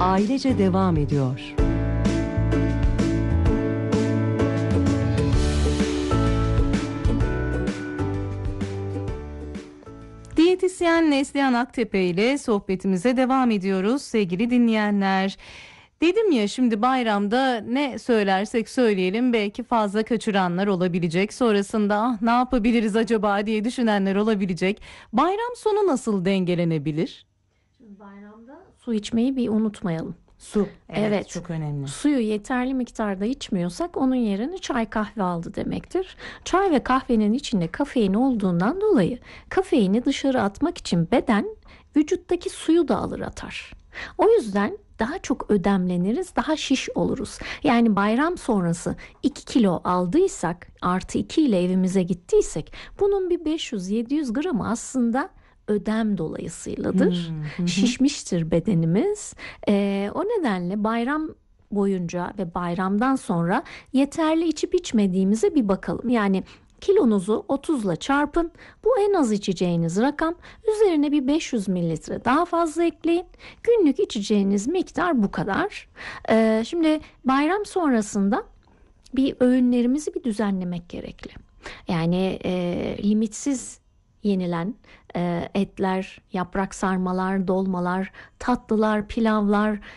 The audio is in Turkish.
ailece devam ediyor. Diyetisyen Neslihan Aktepe ile sohbetimize devam ediyoruz sevgili dinleyenler. Dedim ya, şimdi bayramda ne söylersek söyleyelim belki fazla kaçıranlar olabilecek. Sonrasında ne yapabiliriz acaba diye düşünenler olabilecek. Bayram sonu nasıl dengelenebilir? Şimdi bayramda su içmeyi bir unutmayalım. Su. Evet. Çok önemli. Suyu yeterli miktarda içmiyorsak onun yerini çay kahve aldı demektir. Çay ve kahvenin içinde kafein olduğundan dolayı kafeini dışarı atmak için beden vücuttaki suyu da alır atar. O yüzden daha çok ödemleniriz, daha şiş oluruz. Yani bayram sonrası 2 kilo aldıysak, artı 2 ile evimize gittiysek, bunun bir 500-700 gramı aslında ödem dolayısıyladır. Şişmiştir bedenimiz. O nedenle bayram boyunca ve bayramdan sonra yeterli içip içmediğimize bir bakalım. Yani kilonuzu 30 ile çarpın. Bu en az içeceğiniz rakam. Üzerine bir 500 mililitre daha fazla ekleyin. Günlük içeceğiniz miktar bu kadar. Şimdi bayram sonrasında bir öğünlerimizi bir düzenlemek gerekli. Yani limitsiz yenilen etler, yaprak sarmalar, dolmalar, tatlılar, pilavlar,